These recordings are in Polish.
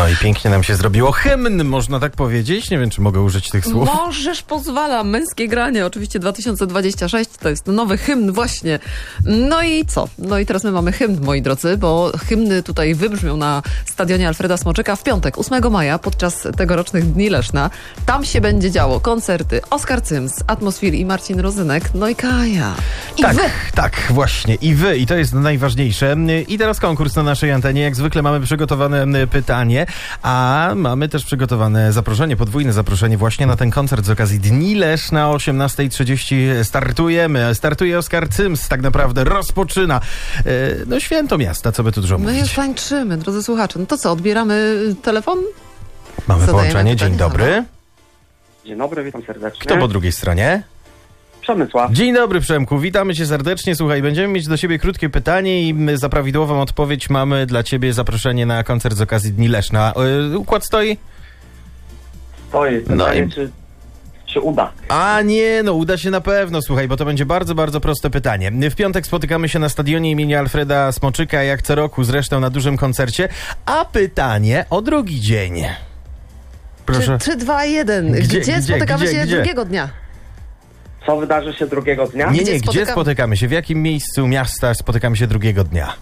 No i pięknie nam się zrobiło. Hymn, można tak powiedzieć. Nie wiem, czy mogę użyć tych słów. Możesz, pozwalam. Męskie granie, oczywiście 2026, to jest nowy hymn właśnie. No i co? No i teraz my mamy hymn, moi drodzy, bo hymny tutaj wybrzmią na stadionie Alfreda Smoczyka w piątek, 8 maja, podczas tegorocznych Dni Leszna. Tam się będzie działo koncerty Oskar Cyms, Atmosfir i Marcin Rozynek, no i Kaja. I tak, wy. tak, właśnie. I wy. I to jest najważniejsze. I teraz konkurs na naszej antenie. Jak zwykle mamy przygotowane pytanie, a mamy też przygotowane zaproszenie, podwójne zaproszenie właśnie na ten koncert z okazji Dni Leszna o 18:30 startujemy. Startuje Oskar Cyms, tak naprawdę rozpoczyna no święto miasta, co by tu dużo My mówić. już tańczymy, drodzy słuchacze. No to co, odbieramy telefon? Mamy Zadajemy połączenie. pytanie. Dzień dobry. Halo? Dzień dobry, witam serdecznie. Kto po drugiej stronie? Przemysław. Dzień dobry, Przemku. Witamy cię serdecznie. Słuchaj, będziemy mieć do ciebie krótkie pytanie i za prawidłową odpowiedź mamy dla ciebie zaproszenie na koncert z okazji Dni Leszna. Układ stoi? Stoi. No Pytanie, i- czy się uda. A nie, no uda się na pewno, słuchaj, bo to będzie bardzo, bardzo proste pytanie. W piątek spotykamy się na stadionie imienia Alfreda Smoczyka, jak co roku zresztą na dużym koncercie, a pytanie o drugi dzień. Proszę. 3, 2, 1. Gdzie, Gdzie spotykamy się gdzie? drugiego dnia? Co wydarzy się drugiego dnia? Nie, Gdzie gdzie spotykamy się? W jakim miejscu miasta spotykamy się drugiego dnia?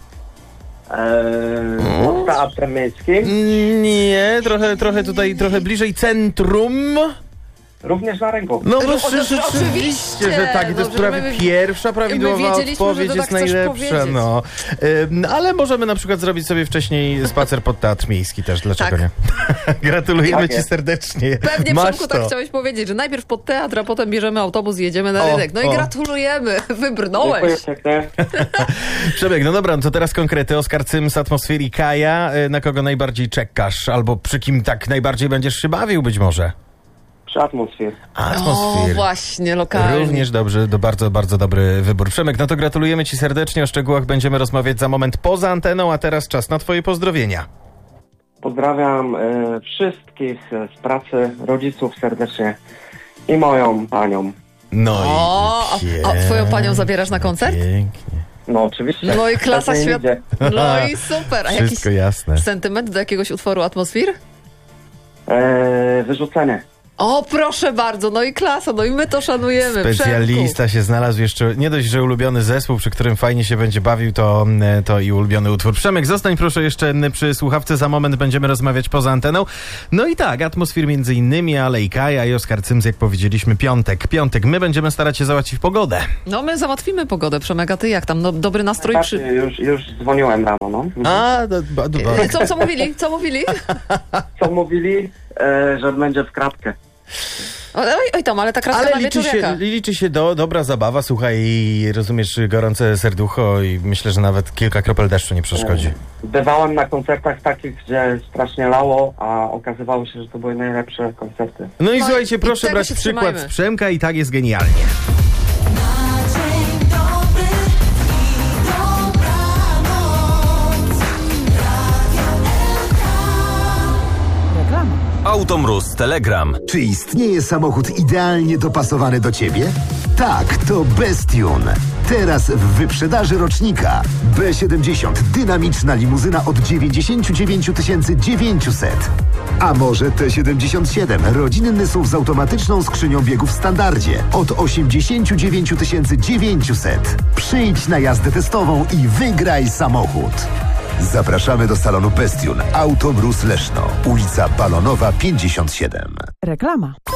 Pod Teatrem Miejskim. Nie, trochę bliżej centrum. Również na rynku. No bo oczywiście, że tak, i to jest no, że prawie pierwsza prawidłowa wiedzieliśmy, odpowiedź, że to jest tak chcesz najlepsza, powiedzieć. no. Ale możemy na przykład zrobić sobie wcześniej spacer pod Teatr Miejski też, dlaczego Tak. nie? Gratulujemy Tak ci jest. serdecznie. Pewnie, Masz Przemku, tak to. chciałeś powiedzieć, że najpierw pod teatr, a potem bierzemy autobus i jedziemy na rynek. No i o. gratulujemy, Dziękuję wybrnąłeś. pięknie. Przebieg, no dobra, no to teraz konkrety. Oskar Cyms, Atmosfir i Kaja. Na kogo najbardziej czekasz? Albo przy kim tak najbardziej będziesz się bawił być może? Przy Atmosfir. O, Atmosfir. właśnie, lokalnie. Również dobrze, to bardzo, bardzo dobry wybór. Przemek, no to gratulujemy ci serdecznie. O szczegółach będziemy rozmawiać za moment poza anteną, a teraz czas na twoje pozdrowienia. Pozdrawiam wszystkich z pracy, rodziców serdecznie i moją panią. No O, i a twoją panią zabierasz na koncert? Pięknie. No oczywiście. No i klasa Bez niej świata. idzie. No i super. A jakiś Wszystko jasne. sentyment do jakiegoś utworu Atmosfir? Wyrzucenie. O, proszę bardzo, no i klasa, no i my to szanujemy. Specjalista się znalazł jeszcze, nie dość, że ulubiony zespół, przy którym fajnie się będzie bawił, to i ulubiony utwór. Przemek, zostań proszę jeszcze przy słuchawce, za moment będziemy rozmawiać poza anteną. No i tak, Atmosfir między innymi, ale i Kaja i Oskar Cyms, jak powiedzieliśmy, piątek. My będziemy starać się załatwić pogodę. No my załatwimy pogodę, Przemek, a ty jak tam? No, dobry nastrój Tak, przy... już dzwoniłem rano, no. Co mówili? Co mówili? Co mówili? Że będzie w kratkę. Oj tam, ale ta kratka Ale na wieczór jaka? liczy się dobra zabawa, słuchaj, i rozumiesz, gorące serducho i myślę, że nawet kilka kropel deszczu nie przeszkodzi. Bywałem na koncertach takich, gdzie strasznie lało, a okazywało się, że to były najlepsze koncerty. No i No słuchajcie, i proszę tego brać się przykład trzymajmy. z Przemka i tak jest genialnie. Dzień dobry i dobranoc. Radio LK. Automróz Telegram. Czy istnieje samochód idealnie dopasowany do Ciebie? Tak, to Bestune. Teraz w wyprzedaży rocznika. B70, dynamiczna limuzyna od 99 900. A może T77, rodzinny SUV z automatyczną skrzynią biegów w standardzie od 89 900. Przyjdź na jazdę testową i wygraj samochód. Zapraszamy do salonu Bestune. Automróz Leszno. Ulica Balonowa 57. Reklama.